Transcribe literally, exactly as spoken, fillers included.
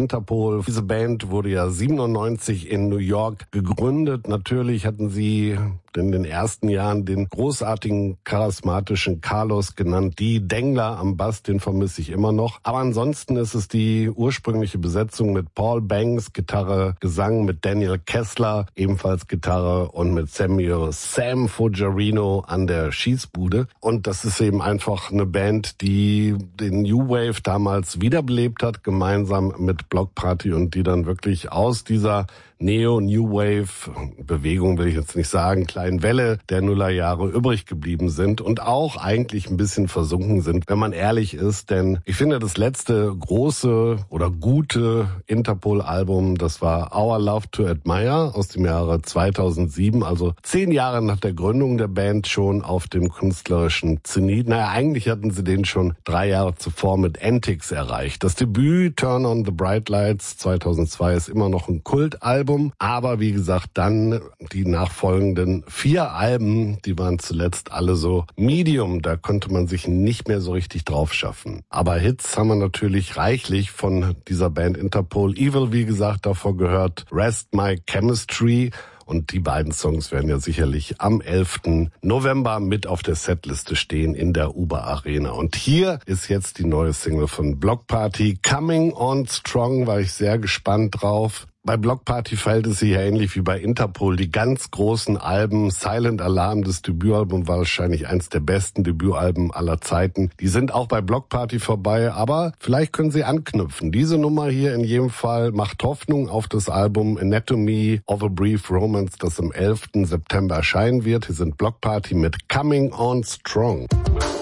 Interpol. Diese Band wurde ja siebenundneunzig in New York gegründet. Natürlich hatten sie in den ersten Jahren den großartigen, charismatischen Carlos genannt. Die Dengler am Bass, den vermisse ich immer noch. Aber ansonsten ist es die ursprüngliche Besetzung mit Paul Banks, Gitarre, Gesang, mit Daniel Kessler, ebenfalls Gitarre, und mit Samuel Sam Fogerino an der Schießbude. Und das ist eben einfach eine Band, die den New Wave damals wiederbelebt hat, gemeinsam mit Bloc Party, und die dann wirklich aus dieser Neo-New Wave-Bewegung, will ich jetzt nicht sagen, kleinen Welle der Nullerjahre übrig geblieben sind und auch eigentlich ein bisschen versunken sind, wenn man ehrlich ist. Denn ich finde, das letzte große oder gute Interpol-Album, das war Our Love to Admire aus dem Jahre zweitausendsieben, also zehn Jahre nach der Gründung der Band, schon auf dem künstlerischen Zenit. Naja, eigentlich hatten sie den schon drei Jahre zuvor mit Antics erreicht. Das Debüt Turn on the Bright Lights zweitausendzwei ist immer noch ein Kultalbum. Aber wie gesagt, dann die nachfolgenden vier Alben, die waren zuletzt alle so Medium. Da konnte man sich nicht mehr so richtig drauf schaffen. Aber Hits haben wir natürlich reichlich von dieser Band Interpol. Evil, wie gesagt, davor gehört Rest My Chemistry. Und die beiden Songs werden ja sicherlich am elften November mit auf der Setliste stehen in der Uber Arena. Und hier ist jetzt die neue Single von Bloc Party, Coming On Strong, war ich sehr gespannt drauf. Bei Bloc Party fällt es sich ja ähnlich wie bei Interpol. Die ganz großen Alben, Silent Alarm, das Debütalbum, war wahrscheinlich eins der besten Debütalben aller Zeiten. Die sind auch bei Bloc Party vorbei, aber vielleicht können sie anknüpfen. Diese Nummer hier in jedem Fall macht Hoffnung auf das Album Anatomy of a Brief Romance, das am elften September erscheinen wird. Hier sind Bloc Party mit Coming On Strong.